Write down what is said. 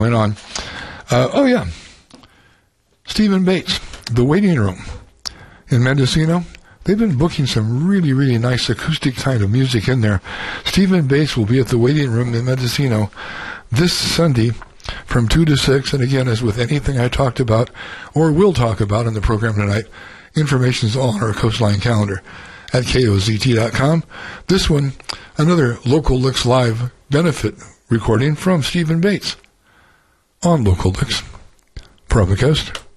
Went on. Oh, yeah. Stephen Bates, The Waiting Room in Mendocino. They've been booking some really, really nice acoustic kind of music in there. Stephen Bates will be at The Waiting Room in Mendocino this Sunday from 2 to 6. And again, as with anything I talked about or will talk about in the program tonight, information is all on our Coastline calendar at KOZT.com. This one, another Local Licks Live benefit recording from Stephen Bates on Local Licks from the Coast.